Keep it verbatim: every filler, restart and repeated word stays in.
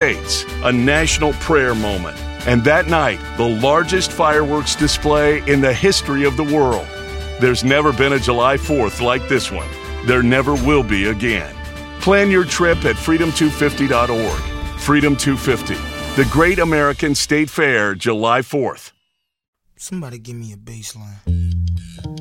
States, a national prayer moment. And that night, the largest fireworks display in the history of the world. There's never been a July fourth like this one. There never will be again. Plan your trip at freedom two fifty dot org. Freedom two fifty, the Great American State Fair, July fourth. Somebody give me a bass line.